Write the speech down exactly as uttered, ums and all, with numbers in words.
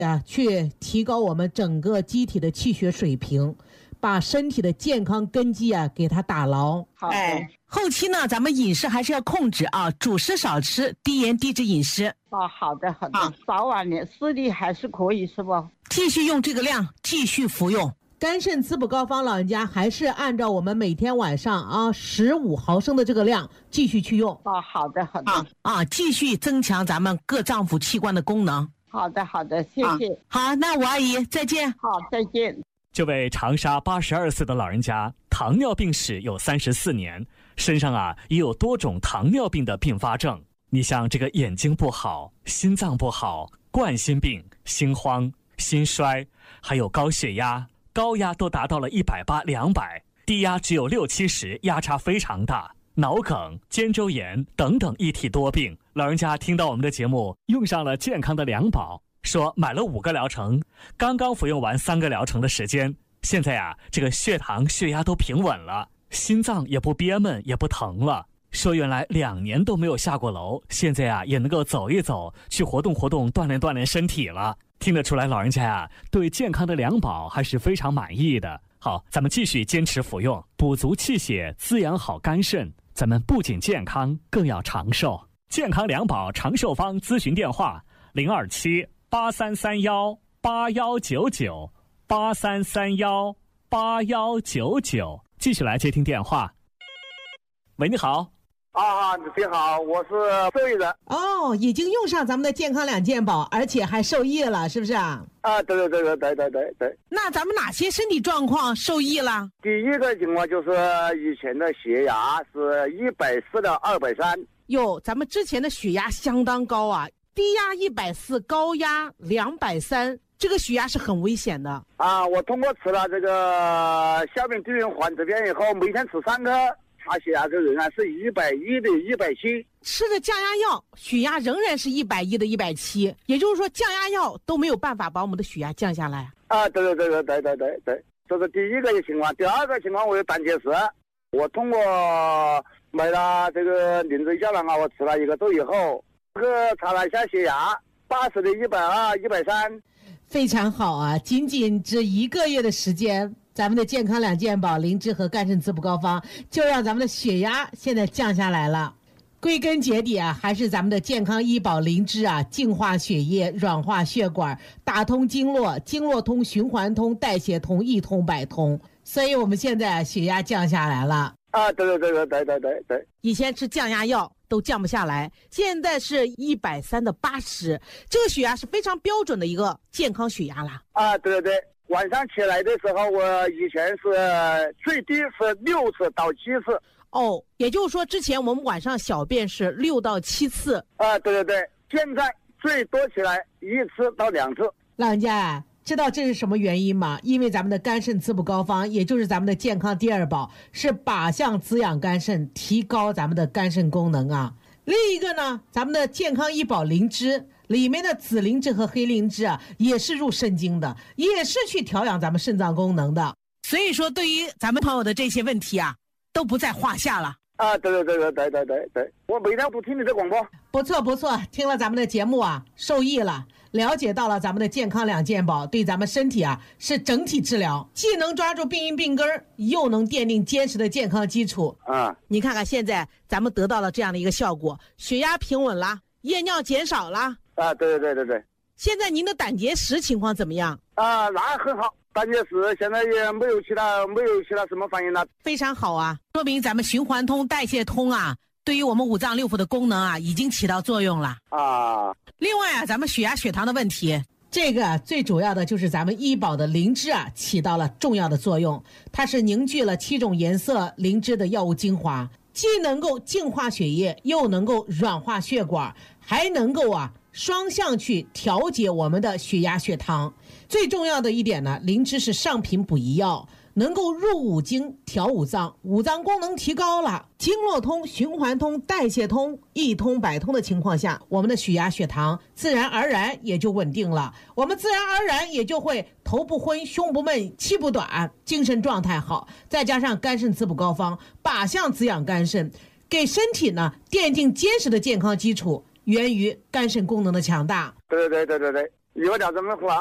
啊，去提高我们整个机体的气血水平，把身体的健康根基啊给它打牢。 好的。 哎，后期呢，咱们饮食还是要控制啊，主食少吃，低盐低脂饮食。 哦，好的好的， 好早晚点四粒还是可以是不？ 继续用这个量，继续服用。 肝肾滋补膏方老人家还是按照我们每天晚上啊十五毫升的这个量继续去用。 哦，好的好的。 啊啊，继续增强咱们各脏腑器官的功能。 好的好的，谢谢。 啊、好，那吴阿姨再见。 好，再见。 这位长沙八十二岁的老人家，糖尿病史有三十四年，身上啊也有多种糖尿病的并发症。你像这个眼睛不好、心脏不好、冠心病、心慌、心衰，还有高血压。高压都达到了一百八、两百，低压只有六七十，压差非常大。脑梗、肩周炎等等一体多病，老人家听到我们的节目，用上了健康的两宝，说买了五个疗程，刚刚服用完三个疗程的时间，现在啊，这个血糖、血压都平稳了，心脏也不憋闷，也不疼了。说原来两年都没有下过楼，现在啊也能够走一走，去活动活动，锻炼锻炼身体了。听得出来，老人家呀、啊、对健康的两宝还是非常满意的。好，咱们继续坚持服用，补足气血，滋养好肝肾。咱们不仅健康，更要长寿。健康两宝长寿方咨询电话：零二七八三三幺八幺九九八三三幺八幺九九。继续来接听电话。喂，你好。 啊，你好，我是受益人。 哦，已经用上咱们的健康两件宝，而且还受益了，是不是啊？ 啊，对对对对对对对对。 那咱们哪些身体状况受益了？ 第一个情况就是以前的血压是一百四到二百三。 哟，咱们之前的血压相当高啊，低压一百四，高压两百三，这个血压是很危险的。 啊，我通过吃了这个小便低运环这边以后，每天吃三颗。查血压的仍然是一百一的一百七， 吃的降压药，血压仍然是一百一的一百七，也就是说降压药都没有办法把我们的血压降下来。 啊，对对对对对对对对，这是第一个情况。第二个情况，我有胆结石，我通过买了这个磷脂胶囊啊，我吃了一个周以后，这个查了一下血压，八十的一百二、一百三， 非常好啊！仅仅这一个月的时间。咱们的健康两件宝灵芝和肝肾滋补膏方就让咱们的血压现在降下来了。归根结底啊，还是咱们的健康医宝灵芝啊，净化血液，软化血管，打通经络，经络通，循环通，代谢通，一通百通。所以我们现在血压降下来了。 啊，对对对对对对对对。 以前吃降压药都降不下来，现在是一百三的八十，这个血压是非常标准的一个健康血压啦。 啊，对对对。晚上起来的时候，我以前是最低是六次到七次。 哦，也就是说，之前我们晚上小便是六到七次。 啊，对对对，现在最多起来一次到两次。 老人家啊，知道这是什么原因吗？因为咱们的肝肾滋补膏方，也就是咱们的健康第二宝，是靶向滋养肝肾，提高咱们的肝肾功能啊。另一个呢，咱们的健康医宝灵芝。里面的紫灵芝和黑灵芝啊，也是入肾经的，也是去调养咱们肾脏功能的。 所以说，对于咱们朋友的这些问题啊，都不在话下了。 啊，对对对对对对对对，我每天都听你的广播。 不错不错，听了咱们的节目啊，受益了，了解到了咱们的健康两件宝对咱们身体啊是整体治疗，既能抓住病因病根，又能奠定坚实的健康基础。 啊， 你看看现在咱们得到了这样的一个效果，血压平稳了，夜尿减少了。 啊，对对对对对。 现在您的胆结石情况怎么样？ 啊，那很好，胆结石现在也没有其他没有其他什么反应了。 非常好啊， 说明咱们循环通、代谢通啊，对于我们五脏六腑的功能啊，已经起到作用了啊。 另外啊，咱们血压、血糖的问题， 这个最主要的就是咱们医宝的灵芝啊，起到了重要的作用。它是凝聚了七种颜色灵芝的药物精华，既能够净化血液，又能够软化血管，还能够啊。双向去调节我们的血压血糖。最重要的一点呢，灵芝是上品补益药，能够入五经调五脏，五脏功能提高了，经络通、循环通、代谢通，一通百通的情况下，我们的血压血糖自然而然也就稳定了，我们自然而然也就会头不昏、胸不闷、气不短，精神状态好，再加上肝肾滋补膏方靶向滋养肝肾，给身体呢奠定坚实的健康基础，源于肝肾功能的强大。 对对对对对， 有点这么话。